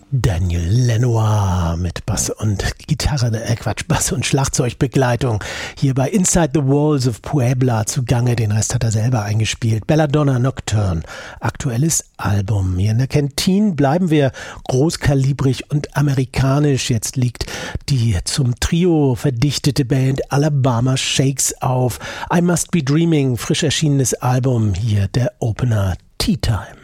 Daniel Lanois mit Bass und Bass und Schlagzeugbegleitung hier bei Inside the Walls of Puebla zugange. Den Rest hat er selber eingespielt. Belladonna Nocturne, aktuelles Album. Hier in der Kantine bleiben wir großkalibrig und amerikanisch. Jetzt liegt die zum Trio verdichtete Band Alabama Shakes auf. I Must Be Dreaming, frisch erschienenes Album. Hier der Opener Tea Time.